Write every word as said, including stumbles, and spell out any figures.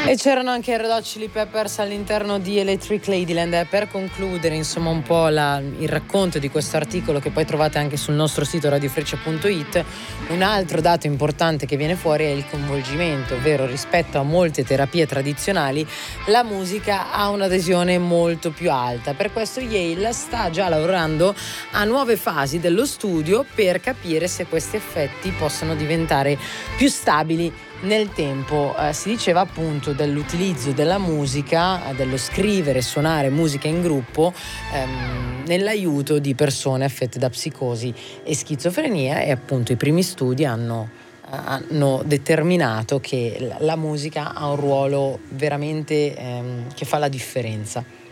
E c'erano anche i Red Hot Chili Peppers all'interno di Electric Ladyland. E per concludere insomma un po' la, il racconto di questo articolo, che poi trovate anche sul nostro sito radiofreccia punto it, un altro dato importante che viene fuori è il coinvolgimento, ovvero rispetto a molte terapie tradizionali la musica ha un'adesione molto più alta. Per questo Yale sta già lavorando a nuove fasi dello studio per capire se questi effetti possono diventare più stabili nel tempo. Eh, si diceva appunto dell'utilizzo della musica, dello scrivere e suonare musica in gruppo ehm, nell'aiuto di persone affette da psicosi e schizofrenia, e appunto i primi studi hanno, hanno determinato che la, la musica ha un ruolo veramente ehm, che fa la differenza.